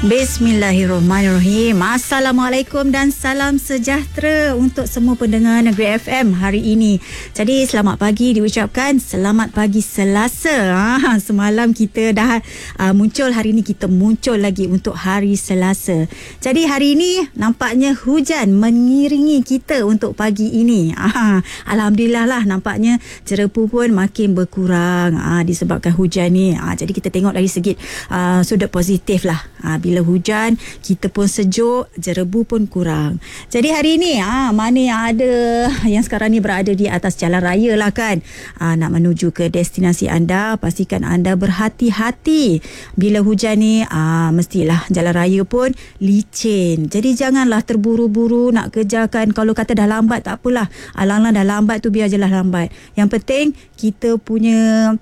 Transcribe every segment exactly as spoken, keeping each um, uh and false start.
Bismillahirrahmanirrahim. Assalamualaikum dan salam sejahtera untuk semua pendengar Negeri F M hari ini. Jadi selamat pagi diucapkan, selamat pagi Selasa. Ha, semalam kita dah uh, muncul, hari ini kita muncul lagi untuk hari Selasa. Jadi hari ini nampaknya hujan mengiringi kita untuk pagi ini. Ha, Alhamdulillah lah, nampaknya jerepu pun makin berkurang ha, disebabkan hujan ni. Ha, jadi kita tengok dari segi uh, sudut positif lah. Ha, bila hujan, kita pun sejuk, jerebu pun kurang. Jadi hari ini, ha, mana yang ada, yang sekarang ni berada di atas jalan raya lah kan, ha, nak menuju ke destinasi anda, pastikan anda berhati-hati. Bila hujan ni, ha, mestilah jalan raya pun licin. Jadi janganlah terburu-buru nak kejarkan. Kalau kata dah lambat, tak apalah. Alang-alang dah lambat tu, biar je lah lambat. Yang penting, kita punya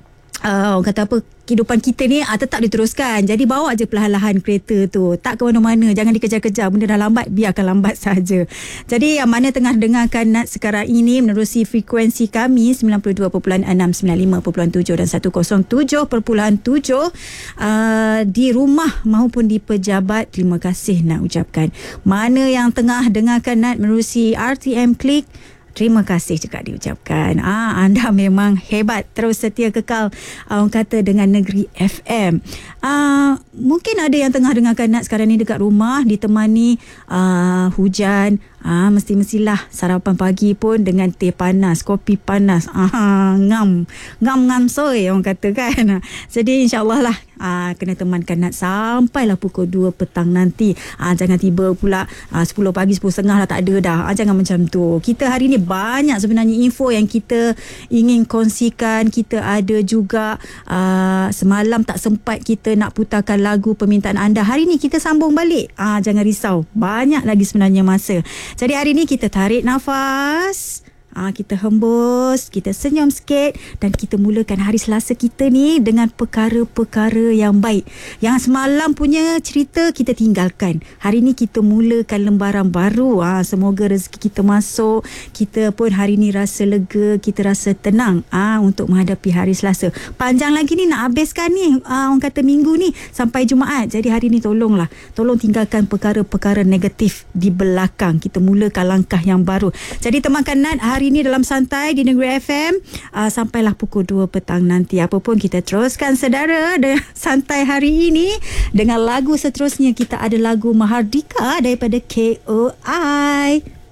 Uh, orang kata apa, kehidupan kita ni uh, tetap diteruskan. Jadi bawa je perlahan-lahan kereta tu, tak ke mana-mana, jangan dikejar-kejar. Benda dah lambat, biarkan lambat saja. Jadi yang mana tengah dengarkan Nat sekarang ini menerusi frekuensi kami sembilan puluh dua perpuluhan enam, sembilan puluh lima perpuluhan tujuh dan seratus tujuh perpuluhan tujuh uh, di rumah maupun di pejabat, terima kasih nak ucapkan. Mana yang tengah dengarkan Nat menerusi R T M Klik, terima kasih juga diucapkan. Ah, anda memang hebat, terus setia kekal, ah, orang kata, dengan Negeri F M. Ah, mungkin ada yang tengah dengarkan Nat sekarang ni dekat rumah, ditemani ah, hujan. Ah, mesti-mestilah sarapan pagi pun dengan teh panas, kopi panas. Ah, ngam, ngam-ngam soy orang kata kan. Jadi insyaAllah lah ah, kena temankan Nat sampailah pukul dua petang nanti. Ah, jangan tiba pula ah, sepuluh pagi, sepuluh setengah lah tak ada dah. Ah, jangan macam tu. Kita hari ni banyak sebenarnya info yang kita ingin kongsikan. Kita ada juga uh, semalam tak sempat kita nak putarkan lagu permintaan anda. Hari ni kita sambung balik. Ah, jangan risau, banyak lagi sebenarnya masa. Jadi hari ni kita tarik nafas, Ah, kita hembus, kita senyum sikit dan kita mulakan hari Selasa kita ni dengan perkara-perkara yang baik. Yang semalam punya cerita kita tinggalkan. Hari ni kita mulakan lembaran baru. Ah, semoga rezeki kita masuk. Kita pun hari ni rasa lega, kita rasa tenang ah, untuk menghadapi hari Selasa. Panjang lagi ni nak habiskan ni, ah, orang kata minggu ni sampai Jumaat. Jadi hari ni tolonglah, tolong tinggalkan perkara-perkara negatif di belakang. Kita mulakan langkah yang baru. Jadi temankan Nat hari Hari ini dalam Santai di Negeri F M uh, sampailah pukul dua petang nanti. Apa pun kita teruskan sedara dengan Santai hari ini dengan lagu seterusnya. Kita ada lagu Mahardika daripada K O I.